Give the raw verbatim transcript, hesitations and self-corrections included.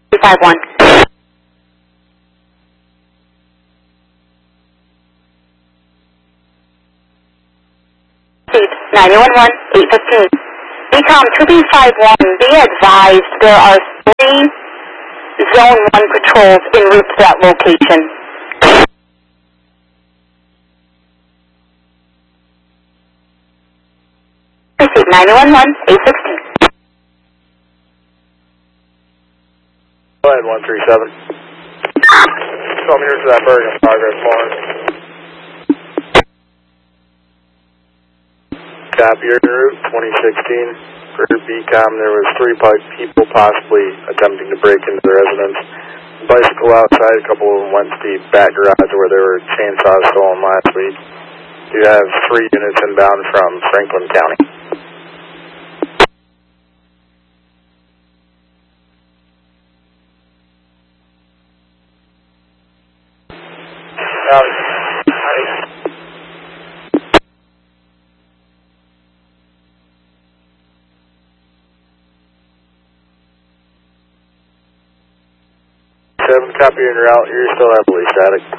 two five one. nine one one, eight fifteen. B COM two B five one, be advised there are three Zone one patrols en route to that location. Receive nine one one, eight sixteen. Go ahead, one three seven. Come here to that Bergen progress bar. Copy your route, twenty sixteen. For B COM, there was three people possibly attempting to break into the residence. Bicycle outside, a couple of them went to the back garage where there were chainsaws stolen last week. You have three units inbound from Franklin County. Uh, Seven, copy your route. You're still heavily static.